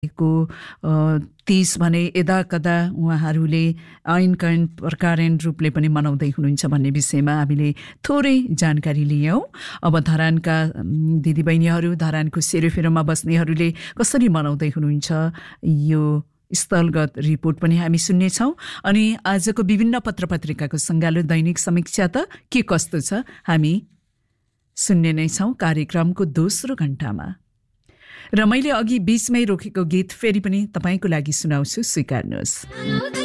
को 30 भने यदाकदा उहाँहरूले ऐन कैन प्रकारेण रूपले पनि मनाउँदै हुनुहुन्छ भन्ने विषयमा हामीले थोरै जानकारी लियौँ। अब धरानका दिदीबहिनीहरू, धरानको सेरोफेरोमा बस्नेहरूले कसरी मनाउँदै हुनुहुन्छ यो स्थलगत रिपोर्ट पनि हामी सुन्नेछौँ। अनि आजको विभिन्न पत्रपत्रिकाको सङ्गालो दैनिक समीक्षा त के कस्तो छ हामी सुन्ने नै छौँ कार्यक्रमको दोस्रो घण्टामा। र मैले अघि बीचमै रोकेको गीत फेरि पनि तपाईँको लागि सुनाउँछु, स्वीकार्नुहोस्।